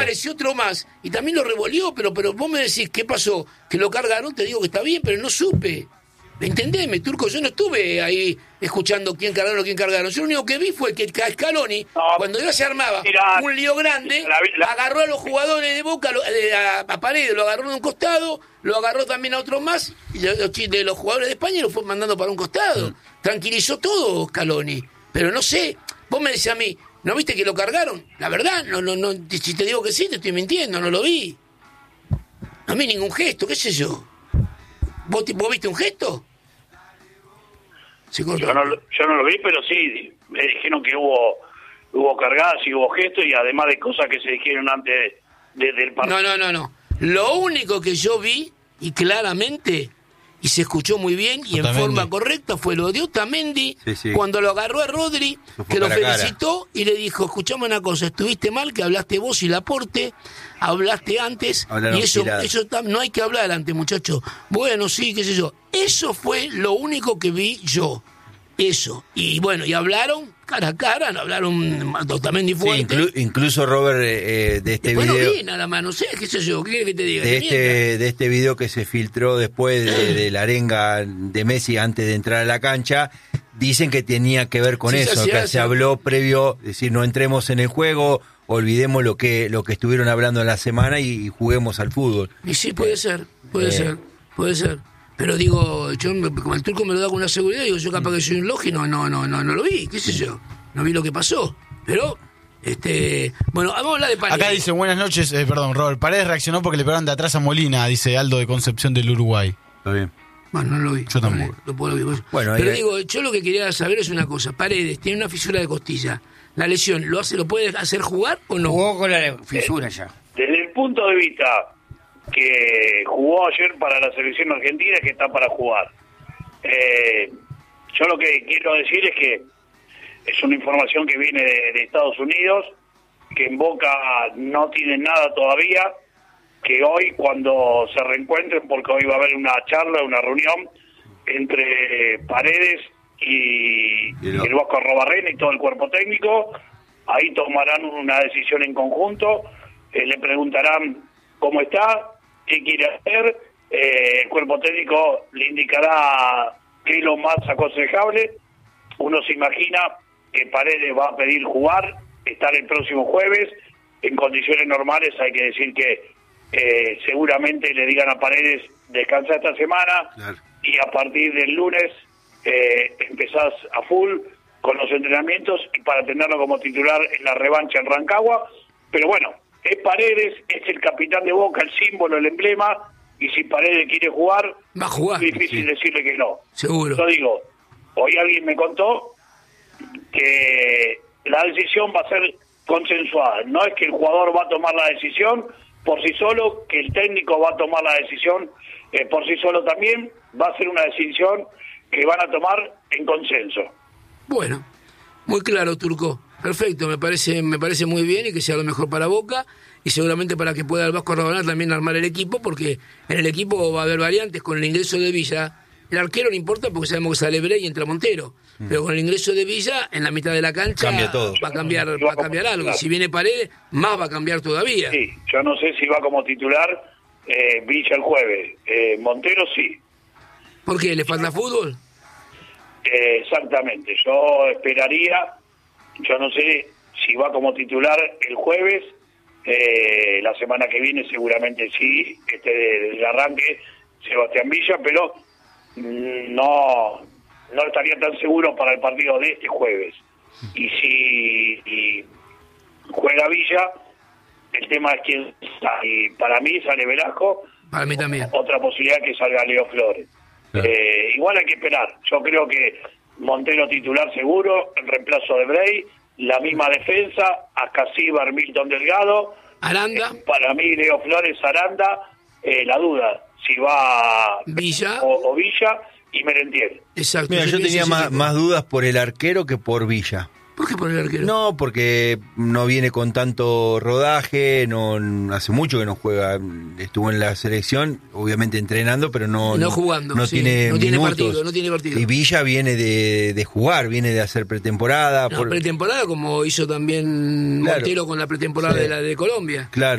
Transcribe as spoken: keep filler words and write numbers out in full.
apareció otro más y también lo revolvió, pero, pero vos me decís, ¿qué pasó? Que lo cargaron, te digo que está bien, pero no supe. Entendeme, Turco, yo no estuve ahí escuchando quién cargaron o quién cargaron. Yo lo único que vi fue que Scaloni, no, cuando ya se armaba mira, un lío grande, la, la, agarró a los jugadores de Boca, lo, de, a, a Paredes, lo agarró de un costado, lo agarró también a otros más, y de, de los jugadores de España lo fue mandando para un costado. Mm. Tranquilizó todo Scaloni. Pero no sé, vos me decís a mí, ¿no viste que lo cargaron? La verdad, no, no, no, si te digo que sí, te estoy mintiendo, no lo vi. No vi ningún gesto, qué sé yo. ¿Vos, vos viste un gesto? Yo no, yo no lo vi, pero sí, me dijeron que hubo hubo cargadas y hubo gestos y además de cosas que se dijeron antes de, de, del partido. No, no, no, no. Lo único que yo vi, y claramente, y se escuchó muy bien y Otamendi. En forma correcta, fue lo de Otamendi, sí, sí. Cuando lo agarró a Rodri, que lo felicitó cara. Y le dijo, escuchame una cosa, estuviste mal, que hablaste vos y Laporte, hablaste antes, Hablaron y eso, eso no hay que hablar antes, muchachos. Bueno, sí, qué sé yo. Eso fue lo único que vi yo. Eso. Y bueno, y hablaron cara a cara, no hablaron Otamendi fuerte. Sí, inclu- incluso Robert eh, de este después video. No vi nada más, no sé, qué sé yo, ¿qué quieres que te diga? De este, de este video que se filtró después de, de la arenga de Messi antes de entrar a la cancha, dicen que tenía que ver con sí, eso, que se habló previo, es decir, no entremos en el juego, olvidemos lo que lo que estuvieron hablando en la semana y, y juguemos al fútbol. Y sí, puede ser, puede eh. ser, puede ser. Pero digo, yo como el Turco me lo da con una seguridad, digo, yo capaz que soy un logi, no, no, no, no, no lo vi, qué sé yo, no vi lo que pasó. Pero, este, bueno, vamos a hablar de Paredes. Acá dice, buenas noches, eh, perdón, Robert, Paredes reaccionó porque le pegaron de atrás a Molina, dice Aldo de Concepción del Uruguay. Está bien. Bueno, no lo vi. Yo tampoco. No, no, no, no, bueno, pero ahí... digo, yo lo que quería saber es una cosa, Paredes tiene una fisura de costilla, la lesión, ¿lo hace, lo puede hacer jugar o no? Jugó con la fisura ya. Desde el punto de vista que jugó ayer para la selección argentina, que está para jugar. Eh, yo lo que quiero decir es que es una información que viene de, de Estados Unidos, que en Boca no tienen nada todavía, que hoy cuando se reencuentren, porque hoy va a haber una charla, una reunión entre Paredes y, y el Vasco Arrobarrena y todo el cuerpo técnico, ahí tomarán una decisión en conjunto, eh, le preguntarán cómo está, qué quiere hacer, eh, el cuerpo técnico le indicará qué es lo más aconsejable. Uno se imagina que Paredes va a pedir jugar, estar el próximo jueves, en condiciones normales hay que decir que eh, seguramente le digan a Paredes descansa esta semana, claro. Y a partir del lunes eh, empezás a full con los entrenamientos y para tenerlo como titular en la revancha en Rancagua, pero bueno, es Paredes, es el capitán de Boca, el símbolo, el emblema, y si Paredes quiere jugar, va a jugar. Es difícil sí. decirle que no. Seguro. Yo digo, hoy alguien me contó que la decisión va a ser consensuada. No es que el jugador va a tomar la decisión por sí solo, que el técnico va a tomar la decisión eh, por sí solo también. Va a ser una decisión que van a tomar en consenso. Bueno, muy claro, Turco. Perfecto, me parece me parece muy bien y que sea lo mejor para Boca y seguramente para que pueda el Vasco Arrobarrena también armar el equipo, porque en el equipo va a haber variantes con el ingreso de Villa. El arquero no importa porque sabemos que sale Brey y entra Montero, mm. pero con el ingreso de Villa en la mitad de la cancha cambia todo. va a cambiar va a cambiar algo. Y si viene Paredes, más va a cambiar todavía. Sí, yo no sé si va como titular eh, Villa el jueves. Eh, Montero sí. ¿Por qué? ¿Le falta fútbol? Eh, exactamente. Yo esperaría, yo no sé si va como titular el jueves, eh, la semana que viene seguramente sí, este del arranque Sebastián Villa, pero no no estaría tan seguro para el partido de este jueves. Y si y juega Villa, el tema es quién está. Y para mí sale Velasco, para mí también. Otra posibilidad que salga Leo Flores. Claro. Eh, igual hay que esperar. Yo creo que Montero titular seguro, el reemplazo de Brey, la misma defensa, Ascasíbar, Milton Delgado, Aranda. Eh, para mí Leo Flores, Aranda, eh, la duda si va Villa o, o Villa y Merentiel. Exacto. Mira, yo tenía más, más dudas por el arquero que por Villa. ¿Por qué por el arquero? No, porque no viene con tanto rodaje, no hace mucho que no juega, estuvo en la selección, obviamente entrenando, pero no no jugando, no, sí, tiene no tiene minutos. partido, no tiene partido. Y Villa viene de, de jugar, viene de hacer pretemporada. No, por... pretemporada como hizo también claro. Montero con la pretemporada sí. de la de Colombia. Claro.